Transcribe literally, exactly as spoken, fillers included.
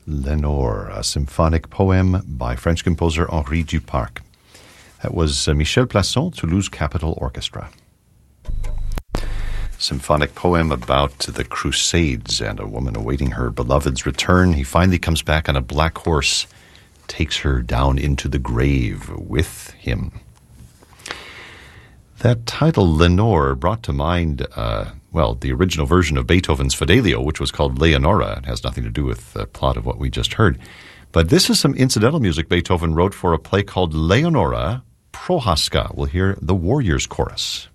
Lenore, a symphonic poem by French composer Henri Duparc. That was uh, Michel Plasson, Toulouse Capitol Orchestra. Symphonic poem about the Crusades and a woman awaiting her beloved's return. He finally comes back on a black horse, takes her down into the grave with him. That title, Lenore, brought to mind, uh, well, the original version of Beethoven's Fidelio, which was called Leonora. It has nothing to do with the plot of what we just heard. But this is some incidental music Beethoven wrote for a play called Leonora Prohaska. We'll hear the Warriors Chorus.